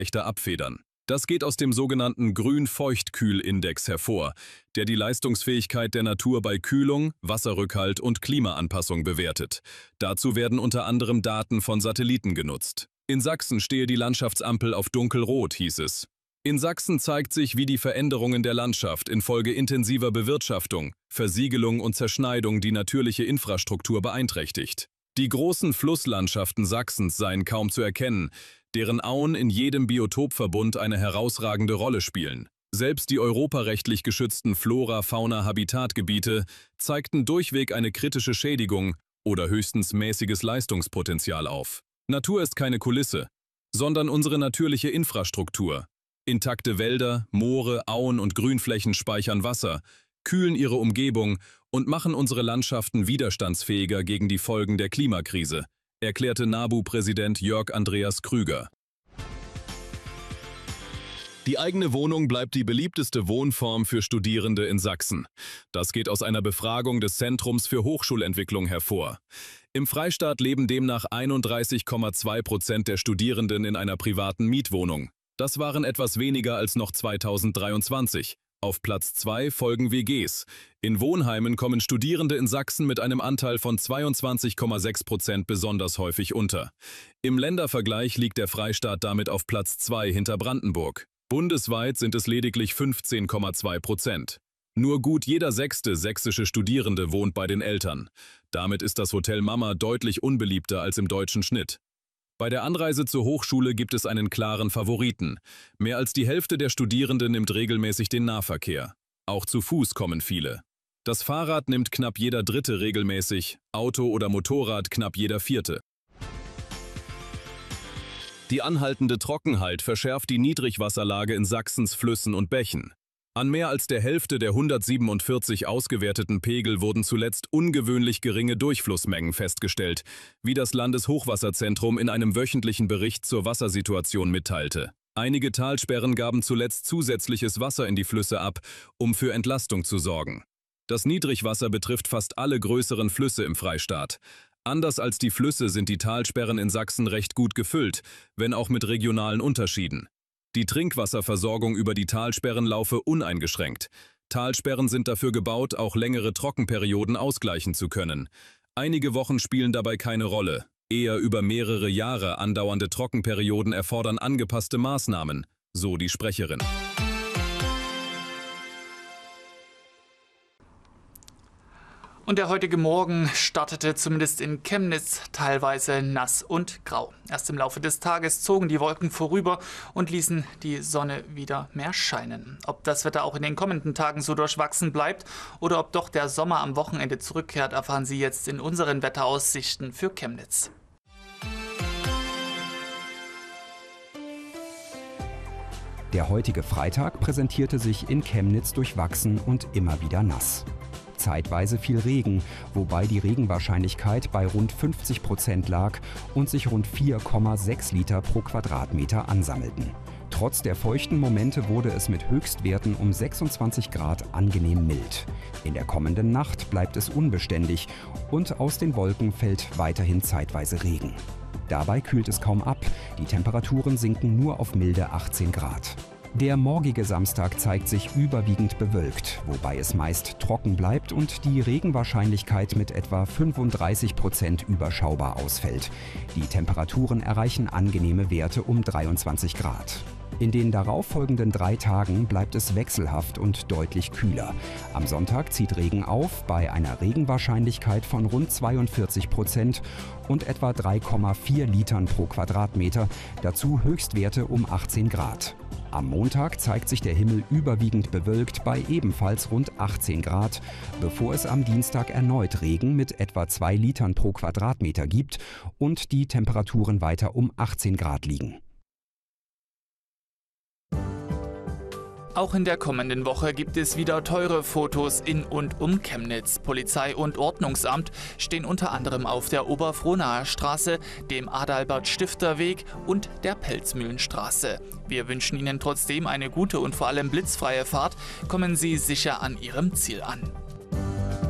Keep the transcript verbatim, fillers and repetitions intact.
echter abfedern. Das geht aus dem sogenannten Grün-Feucht-Kühl-Index hervor, der die Leistungsfähigkeit der Natur bei Kühlung, Wasserrückhalt und Klimaanpassung bewertet. Dazu werden unter anderem Daten von Satelliten genutzt. In Sachsen stehe die Landschaftsampel auf dunkelrot, hieß es. In Sachsen zeigt sich, wie die Veränderungen der Landschaft infolge intensiver Bewirtschaftung, Versiegelung und Zerschneidung die natürliche Infrastruktur beeinträchtigt. Die großen Flusslandschaften Sachsens seien kaum zu erkennen, deren Auen in jedem Biotopverbund eine herausragende Rolle spielen. Selbst die europarechtlich geschützten Flora-Fauna-Habitatgebiete zeigten durchweg eine kritische Schädigung oder höchstens mäßiges Leistungspotenzial auf. Natur ist keine Kulisse, sondern unsere natürliche Infrastruktur. Intakte Wälder, Moore, Auen und Grünflächen speichern Wasser, kühlen ihre Umgebung und machen unsere Landschaften widerstandsfähiger gegen die Folgen der Klimakrise, erklärte NABU-Präsident Jörg Andreas Krüger. Die eigene Wohnung bleibt die beliebteste Wohnform für Studierende in Sachsen. Das geht aus einer Befragung des Zentrums für Hochschulentwicklung hervor. Im Freistaat leben demnach einunddreißig Komma zwei Prozent der Studierenden in einer privaten Mietwohnung. Das waren etwas weniger als noch zweitausenddreiundzwanzig. Auf Platz zwei folgen W Gs. In Wohnheimen kommen Studierende in Sachsen mit einem Anteil von zweiundzwanzig Komma sechs Prozent besonders häufig unter. Im Ländervergleich liegt der Freistaat damit auf Platz zwei hinter Brandenburg. Bundesweit sind es lediglich fünfzehn Komma zwei Prozent. Nur gut jeder sechste sächsische Studierende wohnt bei den Eltern. Damit ist das Hotel Mama deutlich unbeliebter als im deutschen Schnitt. Bei der Anreise zur Hochschule gibt es einen klaren Favoriten. Mehr als die Hälfte der Studierenden nimmt regelmäßig den Nahverkehr. Auch zu Fuß kommen viele. Das Fahrrad nimmt knapp jeder Dritte regelmäßig, Auto oder Motorrad knapp jeder Vierte. Die anhaltende Trockenheit verschärft die Niedrigwasserlage in Sachsens Flüssen und Bächen. An mehr als der Hälfte der hundertsiebenundvierzig ausgewerteten Pegel wurden zuletzt ungewöhnlich geringe Durchflussmengen festgestellt, wie das Landeshochwasserzentrum in einem wöchentlichen Bericht zur Wassersituation mitteilte. Einige Talsperren gaben zuletzt zusätzliches Wasser in die Flüsse ab, um für Entlastung zu sorgen. Das Niedrigwasser betrifft fast alle größeren Flüsse im Freistaat. Anders als die Flüsse sind die Talsperren in Sachsen recht gut gefüllt, wenn auch mit regionalen Unterschieden. Die Trinkwasserversorgung über die Talsperren laufe uneingeschränkt. Talsperren sind dafür gebaut, auch längere Trockenperioden ausgleichen zu können. Einige Wochen spielen dabei keine Rolle. Eher über mehrere Jahre andauernde Trockenperioden erfordern angepasste Maßnahmen, so die Sprecherin. Und der heutige Morgen startete zumindest in Chemnitz teilweise nass und grau. Erst im Laufe des Tages zogen die Wolken vorüber und ließen die Sonne wieder mehr scheinen. Ob das Wetter auch in den kommenden Tagen so durchwachsen bleibt oder ob doch der Sommer am Wochenende zurückkehrt, erfahren Sie jetzt in unseren Wetteraussichten für Chemnitz. Der heutige Freitag präsentierte sich in Chemnitz durchwachsen und immer wieder nass. Zeitweise fiel Regen, wobei die Regenwahrscheinlichkeit bei rund fünfzig Prozent lag und sich rund vier Komma sechs Liter pro Quadratmeter ansammelten. Trotz der feuchten Momente wurde es mit Höchstwerten um sechsundzwanzig Grad angenehm mild. In der kommenden Nacht bleibt es unbeständig und aus den Wolken fällt weiterhin zeitweise Regen. Dabei kühlt es kaum ab, die Temperaturen sinken nur auf milde achtzehn Grad. Der morgige Samstag zeigt sich überwiegend bewölkt, wobei es meist trocken bleibt und die Regenwahrscheinlichkeit mit etwa fünfunddreißig Prozent überschaubar ausfällt. Die Temperaturen erreichen angenehme Werte um dreiundzwanzig Grad. In den darauffolgenden drei Tagen bleibt es wechselhaft und deutlich kühler. Am Sonntag zieht Regen auf bei einer Regenwahrscheinlichkeit von rund zweiundvierzig Prozent und etwa drei Komma vier Litern pro Quadratmeter, dazu Höchstwerte um achtzehn Grad. Am Montag zeigt sich der Himmel überwiegend bewölkt bei ebenfalls rund achtzehn Grad, bevor es am Dienstag erneut Regen mit etwa zwei Litern pro Quadratmeter gibt und die Temperaturen weiter um achtzehn Grad liegen. Auch in der kommenden Woche gibt es wieder teure Fotos in und um Chemnitz. Polizei und Ordnungsamt stehen unter anderem auf der Oberfrohnaer Straße, dem Adalbert-Stifter-Weg und der Pelzmühlenstraße. Wir wünschen Ihnen trotzdem eine gute und vor allem blitzfreie Fahrt. Kommen Sie sicher an Ihrem Ziel an.